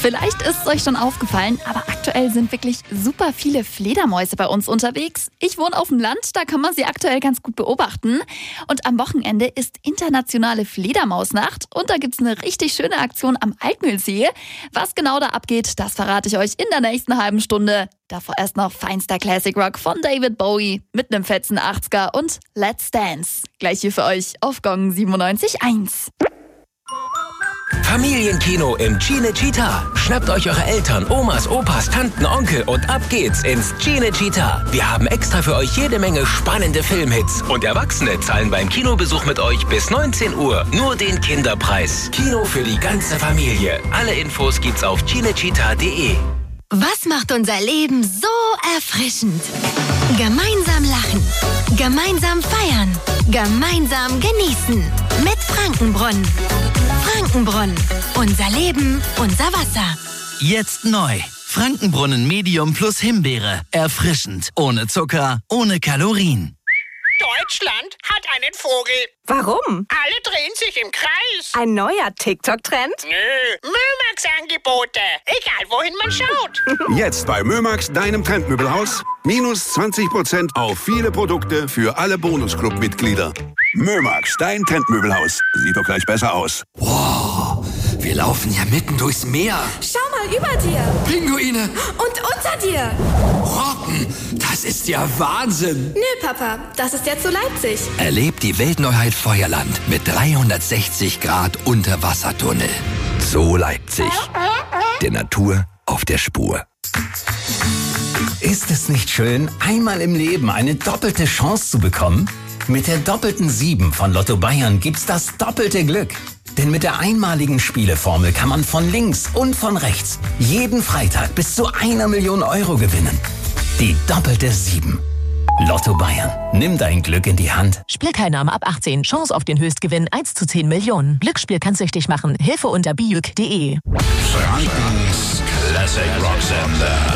Vielleicht ist es euch schon aufgefallen, aber aktuell sind wirklich super viele Fledermäuse bei uns unterwegs. Ich wohne auf dem Land, da kann man sie aktuell ganz gut beobachten. Und am Wochenende ist internationale Fledermausnacht und da gibt's eine richtig schöne Aktion am Altmühlsee. Was genau da abgeht, das verrate ich euch in der nächsten halben Stunde. Davor erst noch feinster Classic Rock von David Bowie mit einem fetzen 80er und Let's Dance. Gleich hier für euch auf Gong 97.1. Familienkino im Cinecittà. Schnappt euch eure Eltern, Omas, Opas, Tanten, Onkel und ab geht's ins Cinecittà. Wir haben extra für euch jede Menge spannende Filmhits. Und Erwachsene zahlen beim Kinobesuch mit euch bis 19 Uhr nur den Kinderpreis. Kino für die ganze Familie. Alle Infos gibt's auf cinecittà.de. Was macht unser Leben so erfrischend? Gemeinsam lachen, gemeinsam feiern, gemeinsam genießen. Mit Frankenbrunnen. Frankenbrunnen. Unser Leben, unser Wasser. Jetzt neu. Frankenbrunnen Medium plus Himbeere. Erfrischend. Ohne Zucker, ohne Kalorien. Deutschland hat einen Vogel. Warum? Alle drehen sich im Kreis. Ein neuer TikTok-Trend? Nö, Mömax-Angebote. Egal, wohin man schaut. Jetzt bei Mömax, deinem Trendmöbelhaus. Minus 20% auf viele Produkte für alle Bonusclub-Mitglieder. Mömax, dein Trendmöbelhaus. Sieht doch gleich besser aus. Wow, wir laufen ja mitten durchs Meer. Schau mal über dir. Pinguine. Und unter dir. Robben, das ist ja Wahnsinn. Nö, Papa, das ist ja zu Leipzig. Erlebt die Weltneuheit Feuerland mit 360 Grad Unterwassertunnel. So Leipzig. Der Natur auf der Spur. Ist es nicht schön, einmal im Leben eine doppelte Chance zu bekommen? Mit der doppelten 7 von Lotto Bayern gibt's das doppelte Glück. Denn mit der einmaligen Spieleformel kann man von links und von rechts jeden Freitag bis zu 1 Million Euro gewinnen. Die doppelte 7. Lotto Bayern. Nimm dein Glück in die Hand. Spielteilnahme ab 18. Chance auf den Höchstgewinn 1 zu 10 Millionen. Glücksspiel kann süchtig machen. Hilfe unter biuk.de. Frankens Classic Rock Sender.